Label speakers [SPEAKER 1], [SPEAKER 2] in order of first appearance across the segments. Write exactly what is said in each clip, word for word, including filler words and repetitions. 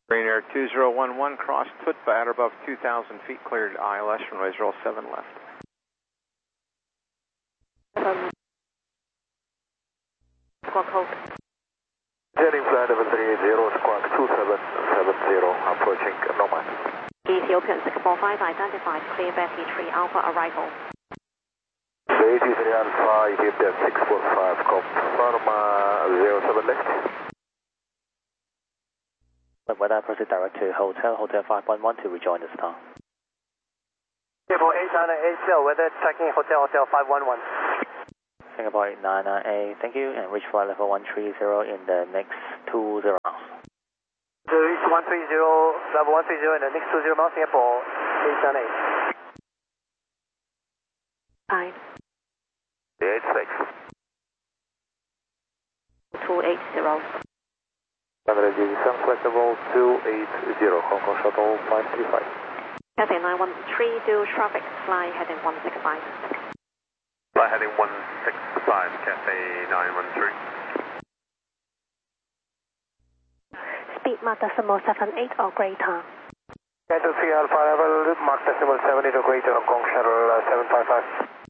[SPEAKER 1] Ryanair two zero one one, crossed footpad above two thousand feet, cleared I L S runway zero seven left.
[SPEAKER 2] Um, squawk hold.
[SPEAKER 3] Heading flight level three eight zero, squawk two seven seven zero, approaching Nomad.
[SPEAKER 2] Ethiopian six four five identified, clear Betty three Alpha arrival.
[SPEAKER 3] Betty three Alpha, Ethiopian six four five, confirm uh, zero seven left.
[SPEAKER 4] Weather proceed direct to hotel, hotel five one one to rejoin the star.
[SPEAKER 5] Singapore eight nine eight, weather tracking hotel, hotel five one one.
[SPEAKER 4] Singapore eight nine eight, thank you, and reach flight level one three zero in the next two zero miles.
[SPEAKER 5] So reach one three zero, level one three zero in the next two zero miles, Singapore eight nine eight.
[SPEAKER 2] Nine.
[SPEAKER 3] eight six.
[SPEAKER 2] two eight zero.
[SPEAKER 3] Canada J V seven, flexible two eight zero, Hong Kong Shuttle five three five.
[SPEAKER 2] Cathay nine one three, do traffic, fly heading one six five.
[SPEAKER 3] Fly heading one six five, Cathay nine one three.
[SPEAKER 2] Speed Mach decimal seven eight or greater.
[SPEAKER 5] Cathay three Alpha level, Mach decimal seven eight or greater, Hong Kong Shuttle uh, seven five five.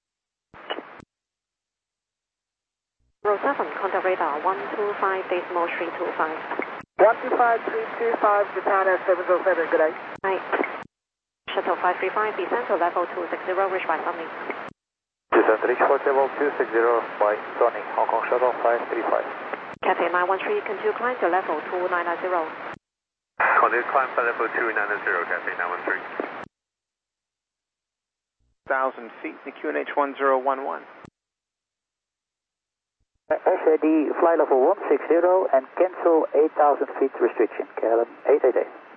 [SPEAKER 2] zero seven, contact radar one two five decimal three two five.
[SPEAKER 5] one two five three two five, Japan Air seven oh seven, good day.
[SPEAKER 2] Right. Shuttle five three five, descend to level two six zero, reach by Sunny.
[SPEAKER 3] Descent reach for level two six zero by Sunny, Hong Kong Shuttle five three five.
[SPEAKER 2] Cathay nine one three, continue climb to level two nine nine zero.
[SPEAKER 3] Continue climb to level two nine zero, Cathay nine one three.
[SPEAKER 1] one thousand feet, the Q N H one zero one one.
[SPEAKER 4] S A D flight level one six zero and cancel eight thousand feet restriction, K L M eight eight eight.